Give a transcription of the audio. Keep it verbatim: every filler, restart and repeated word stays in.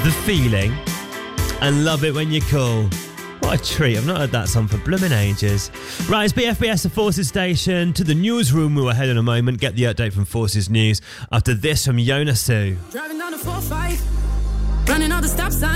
The Feeling and Love It When You Call. What a treat. I've not heard that song for blooming ages. Right, it's B F B S, the Forces Station. To the newsroom we will head in a moment. Get the update from Forces News after this from Yona Sue. Driving down the four five, running all the stop signs.